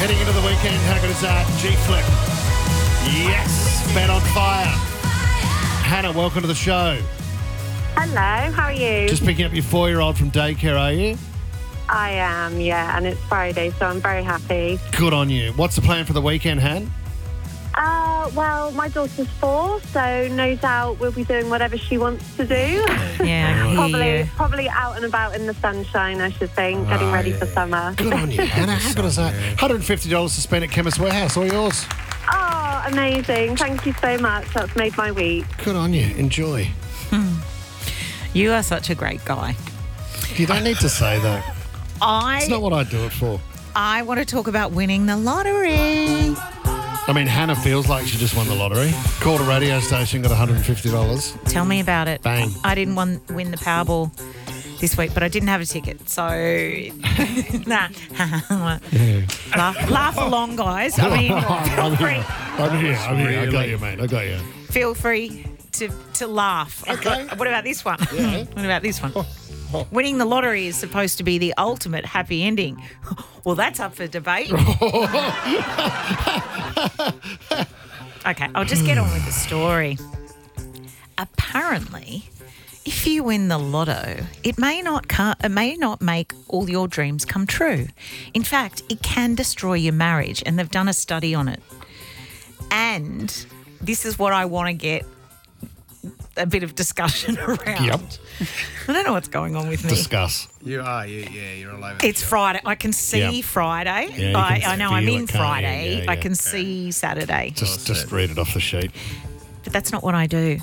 Heading into the weekend, how good is that? G-Flip. Yes, Bet on Fire. Hannah, welcome to the show. Hello, how are you? Just picking up your 4-year-old from daycare, are you? I am, yeah, and it's Friday, so I'm very happy. Good on you. What's the plan for the weekend, Han? Well, my daughter's 4, so no doubt we'll be doing whatever she wants to do. Yeah, Probably out and about in the sunshine, I should think, getting ready for summer. Good on you, Hannah. How good is that? $150 to spend at Chemist Warehouse. All yours. Oh, amazing. Thank you so much. That's made my week. Good on you. Enjoy. You are such a great guy. You don't need to say that. It's not what I do it for. I want to talk about winning the lottery. I mean, Hannah feels like she just won the lottery. Called a radio station, got $150. Tell me about it. Bang. I didn't win the Powerball this week, but I didn't have a ticket, so nah. Laugh along, guys. I mean, I'm here. I got you, mate. I got you. feel free to laugh. Okay. What about this one? Yeah. What about this one? Winning the lottery is supposed to be the ultimate happy ending. Well, that's up for debate. Okay, I'll just get on with the story. Apparently, if you win the lotto, it may not make all your dreams come true. In fact, it can destroy your marriage, and they've done a study on it. And this is what I want to get a bit of discussion around. Yep. I don't know what's going on with me. Discuss. You are, you're all over. It's Friday. I can see Friday. Yeah, you can I know I'm feel in it, can't you? Friday. Yeah, I yeah. can see Saturday. Just read it off the sheet. But that's not what I do.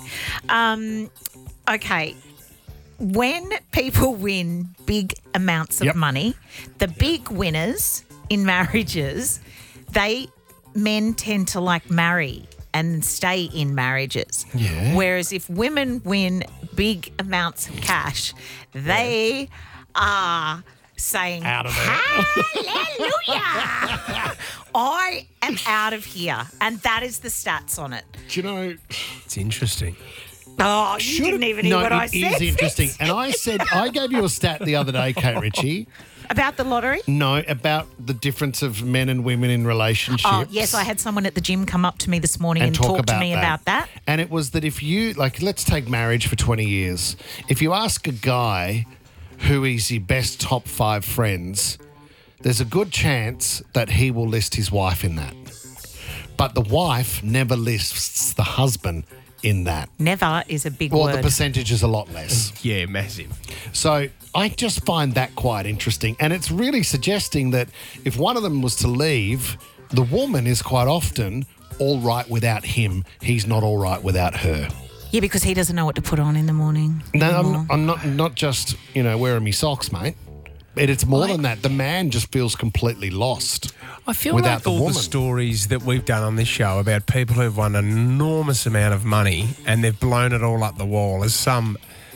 Okay. When people win big amounts of money, the big winners in marriages, men tend to marry and stay in marriages. Yeah. Whereas if women win big amounts of cash, they are saying, Out of it. hallelujah. I am out of here. And that is the stats on it. Do you know? It's interesting. Oh, you didn't even hear what I said. It is interesting. And I gave you a stat the other day, Kate Ritchie. About the lottery? No, about the difference of men and women in relationships. Oh, yes, I had someone at the gym come up to me this morning and talk to me about that. And it was that if you, let's take marriage for 20 years. If you ask a guy who is your best top 5 friends, there's a good chance that he will list his wife in that. But the wife never lists the husband in that. Never is a big word. Well, the percentage is a lot less. Yeah, massive. So I just find that quite interesting. And it's really suggesting that if one of them was to leave, the woman is quite often all right without him. He's not all right without her. Yeah, because he doesn't know what to put on in the morning. No, I'm not just, wearing me socks, mate. It's more than that. The man just feels completely lost. I feel without like the all woman. the stories that we've done on this show about people who've won an enormous amount of money and they've blown it all up the wall as some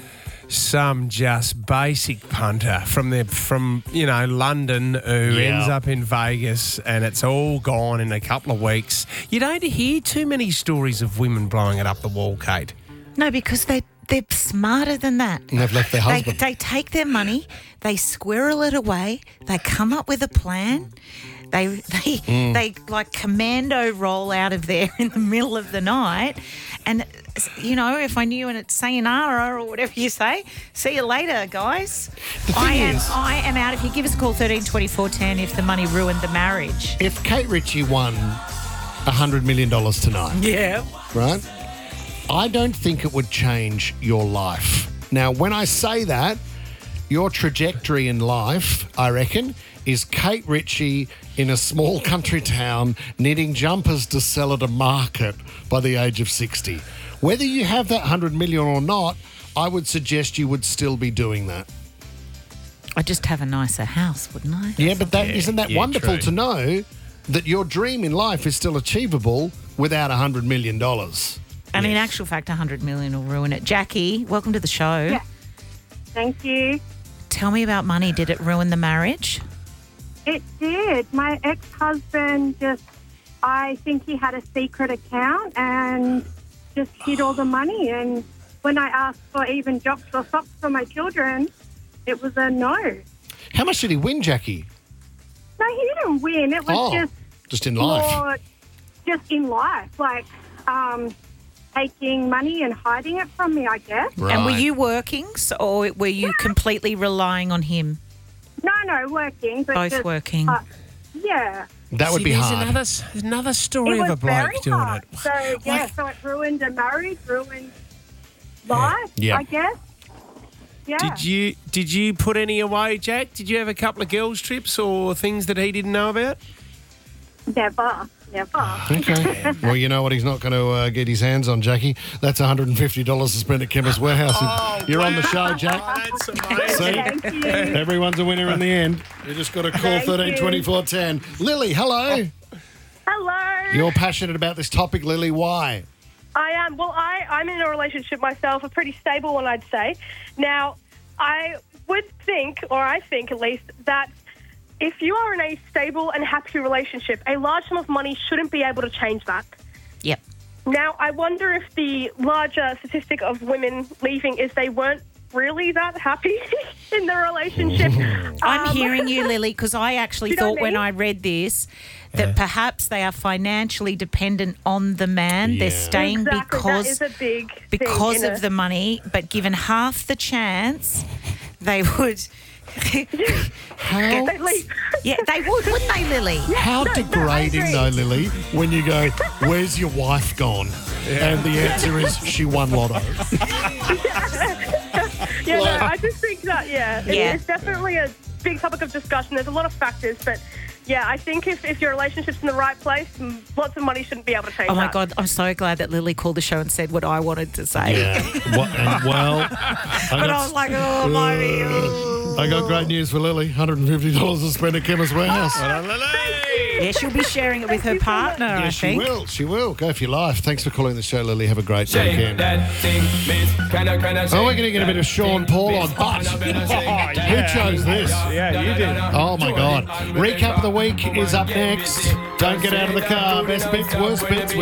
just basic punter from London who ends up in Vegas and it's all gone in a couple of weeks. You don't hear too many stories of women blowing it up the wall, Kate. No, because they're smarter than that. And they've left their husband. They take their money, they squirrel it away, they come up with a plan. They commando roll out of there in the middle of the night. And, if I knew and it's sayonara or whatever you say, see you later, guys. I am out of here. Give us a call, 13 24 10, if the money ruined the marriage. If Kate Ritchie won $100 million tonight, Yeah. right, I don't think it would change your life. Now, when I say that, your trajectory in life, I reckon, is Kate Ritchie in a small country town knitting jumpers to sell at a market by the age of 60. Whether you have that $100 million or not, I would suggest you would still be doing that. I'd just have a nicer house, wouldn't I? Yeah, but isn't that wonderful true. to know that your dream in life is still achievable without $100 million? And in actual fact, 100 million will ruin it. Jackie, welcome to the show. Yeah. Thank you. Tell me about money. Did it ruin the marriage? It did. My ex-husband I think he had a secret account and just hid all the money. And when I asked for even jocks or socks for my children, it was a no. How much did he win, Jackie? No, he didn't win. It was just in life. more just in life, like taking money and hiding it from me, I guess. Right. And were you working, or were you completely relying on him? No, working. But Both just, working. Yeah. That would See, be there's hard. another story It of a was bloke very doing hard. it. So, yeah, so it ruined a marriage, ruined life, Yeah. I guess. Yeah. Did you put any away, Jack? Did you have a couple of girls' trips or things that he didn't know about? Never. Okay. Well, you know what he's not going to get his hands on, Jackie? That's $150 to spend at Chemist Warehouse. You're on the show, Jack. That's amazing. See? Thank you. Everyone's a winner in the end. You just got to call Thank 13 you. 24 10. Lily, hello. Hello. You're passionate about this topic, Lily. Why? I am. Well, I'm in a relationship myself, a pretty stable one, I'd say. Now, I would think, or I think at least, that if you are in a stable and happy relationship, a large sum of money shouldn't be able to change that. Yep. Now, I wonder if the larger statistic of women leaving is they weren't really that happy in the relationship. I'm hearing you, Lily, because I actually You know thought what I when mean? I read this that perhaps they are financially dependent on the man. Yeah. They're staying Exactly, because that is a big thing because in of a- the money, but given half the chance, they would. How, They leave. Yeah, they would, wouldn't they, Lily? how I degrading, agree. though, Lily, when you go, where's your wife gone? And the answer is, she won lotto. Yeah, no, I just think that, Yeah. it's definitely a big topic of discussion. There's a lot of factors, but yeah, I think if your relationship's in the right place, lots of money shouldn't be able to change Oh my that. God, I'm so glad that Lily called the show and said what I wanted to say. But I was like, oh, maybe. I got great news for Lily. $150 to spend at Chemist Warehouse. Yeah, she'll be sharing it with her partner, I Yes, she think. will. She will. Go for your life. Thanks for calling the show, Lily. Have a great weekend. Oh, we're going to get a bit of Sean Paul on, but who chose this? Yeah, you did. Oh, my God. Recap of the week is up next. Don't get out of the car. Best bits, worst bits with